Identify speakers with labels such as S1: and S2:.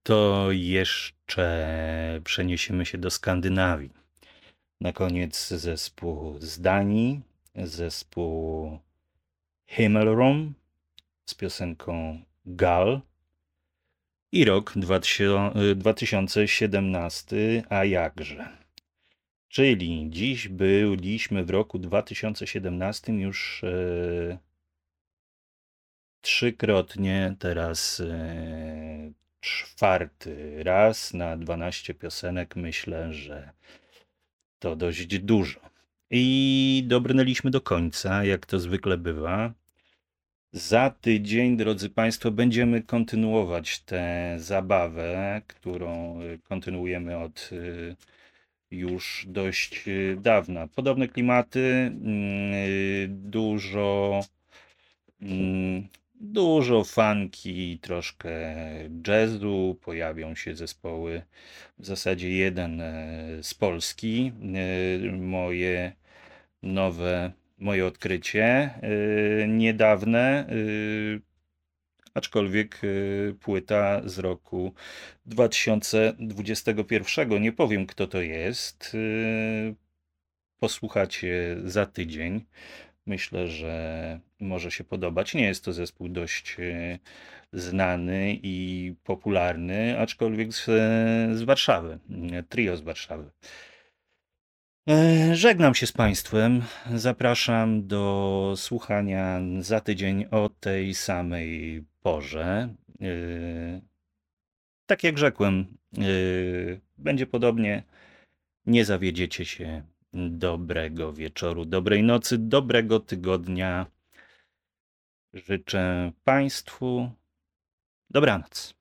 S1: to jeszcze przeniesiemy się do Skandynawii. Na koniec zespół z Danii, zespół Himmelrom z piosenką Gal i rok 2017, a jakże. Czyli dziś byliśmy w roku 2017 już trzykrotnie, teraz czwarty raz na 12 piosenek. Myślę, że to dość dużo. I dobrnęliśmy do końca, jak to zwykle bywa. Za tydzień, drodzy Państwo, będziemy kontynuować tę zabawę, którą kontynuujemy od już dość dawna. Podobne klimaty, dużo funki, troszkę jazzu, pojawią się zespoły, w zasadzie jeden z Polski, moje odkrycie, niedawne, aczkolwiek płyta z roku 2021. Nie powiem, kto to jest. Posłuchacie za tydzień. Myślę, że może się podobać. Nie jest to zespół dość znany i popularny, aczkolwiek z Warszawy. Trio z Warszawy. Żegnam się z Państwem. Zapraszam do słuchania za tydzień o tej samej porze. Tak jak rzekłem, będzie podobnie. Nie zawiedziecie się. Dobrego wieczoru, dobrej nocy, dobrego tygodnia. Życzę Państwu dobranoc.